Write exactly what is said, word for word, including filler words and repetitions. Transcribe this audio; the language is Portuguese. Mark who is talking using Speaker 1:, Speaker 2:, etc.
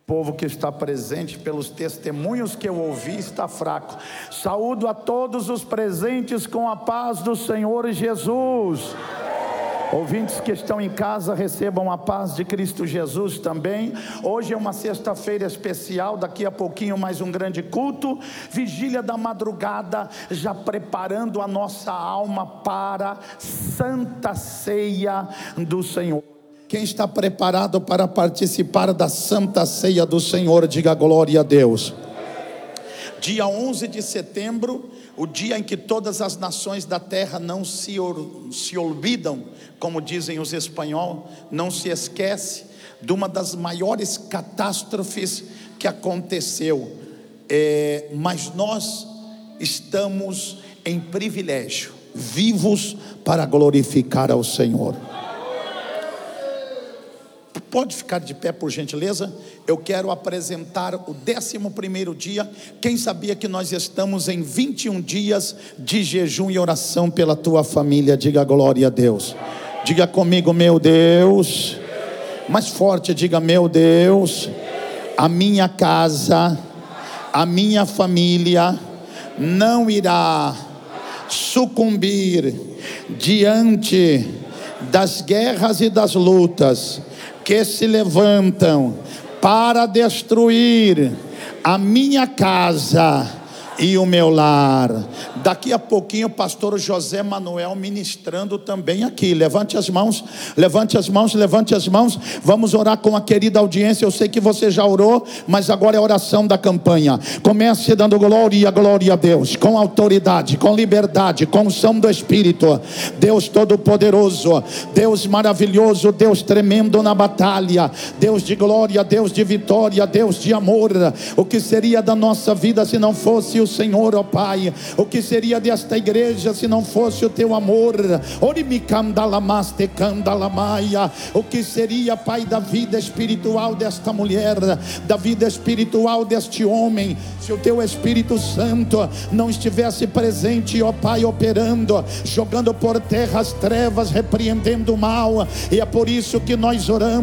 Speaker 1: povo que está presente, pelos testemunhos que eu ouvi, está fraco. Saúdo a todos os presentes com a paz do Senhor Jesus. Ouvintes que estão em casa, recebam a paz de Cristo Jesus também. Hoje é uma sexta-feira especial, daqui a pouquinho mais um grande culto, vigília da madrugada, já preparando a nossa alma para Santa Ceia do Senhor. Quem está preparado para participar da Santa Ceia do Senhor, diga glória a Deus. Dia onze de setembro, o dia em que todas as nações da terra não se, se olvidam, como dizem os espanhóis, não se esquece de uma das maiores catástrofes que aconteceu. É, mas nós estamos em privilégio, vivos para glorificar ao Senhor. Pode ficar de pé, por gentileza? Eu quero apresentar o décimo primeiro dia. Quem sabia que nós estamos em vinte e um dias de jejum e oração pela tua família? Diga glória a Deus. Diga comigo, meu Deus. Mais forte, diga, meu Deus. A minha casa, a minha família não irá sucumbir diante das guerras e das lutas que se levantam para destruir a minha casa e o meu lar. Daqui a pouquinho o pastor José Manuel ministrando também aqui. Levante as mãos, levante as mãos, levante as mãos. Vamos orar com a querida audiência. Eu sei que você já orou, mas agora é a oração da campanha. Comece dando glória, glória a Deus, com autoridade, com liberdade, com unção do Espírito. Deus Todo-Poderoso, Deus maravilhoso, Deus tremendo na batalha, Deus de glória, Deus de vitória, Deus de amor. O que seria da nossa vida se não fosse o Senhor, ó Pai? O que seria desta igreja se não fosse o teu amor? O que seria, Pai, da vida espiritual desta mulher, da vida espiritual deste homem, se o teu Espírito Santo não estivesse presente, ó Pai, operando, jogando por terra as trevas, repreendendo o mal? E é por isso que nós oramos.